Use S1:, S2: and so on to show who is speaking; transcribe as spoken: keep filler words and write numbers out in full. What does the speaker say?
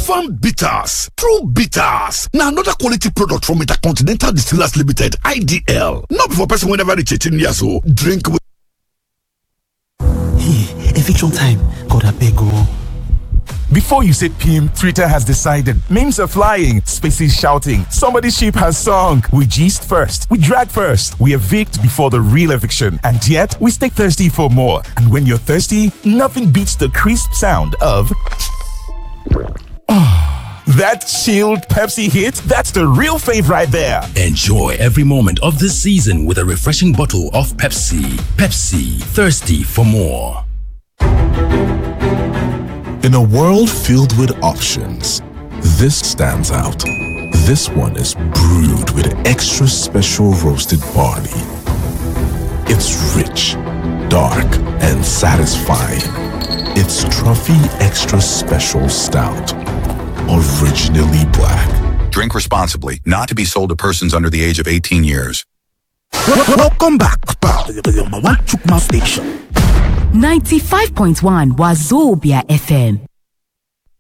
S1: Confirm Bitters. True Bitters. Now another quality product from Intercontinental Distillers Limited, I D L. Not before person whenever reach eighteen years old. Drink with.
S2: Hey, eviction time. God, I beg you.
S3: Before you say P M, Twitter has decided. Memes are flying, spaces shouting. Somebody's ship has sunk. We gist first. We drag first. We evict before the real eviction. And yet, we stay thirsty for more. And when you're thirsty, nothing beats the crisp sound of... that chilled Pepsi hit, that's the real fave right there.
S4: Enjoy every moment of this season with a refreshing bottle of Pepsi. Pepsi, thirsty for more.
S5: In a world filled with options, this stands out. This one is brewed with extra special roasted barley. It's rich, dark, and satisfying. It's Trophy Extra Special Stout. Originally black.
S6: Drink responsibly, not to be sold to persons under the age of eighteen years.
S2: Welcome back to the Chukma Station.
S7: ninety-five point one Wazobia F M.